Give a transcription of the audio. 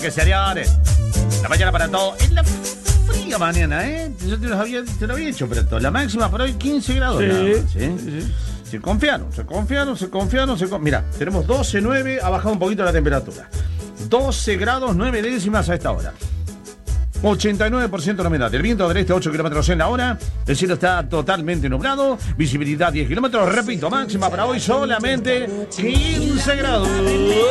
Que señores, la mañana para todos. Es la fría mañana, ¿eh? Yo te lo había dicho, pero todo. La máxima para hoy 15 grados. Sí, nada más, sí. Se confiaron. Mira, tenemos 12,9, ha bajado un poquito la temperatura. 12 grados 9 décimas a esta hora. 89% de la humedad. El viento del este 8 kilómetros en la hora. El cielo está totalmente nublado. Visibilidad 10 kilómetros. Repito, máxima para hoy solamente 15 grados.